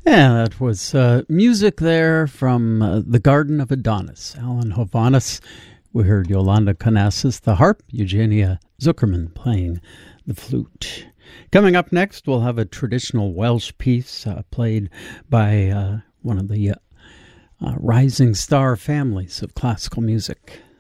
Yeah, that was music there from The Garden of Adonis, Alan Hovhaness. We heard Yolanda Canassis, the harp, Eugenia Zuckerman playing the flute. Coming up next, we'll have a traditional Welsh piece played by one of the rising star families of classical music.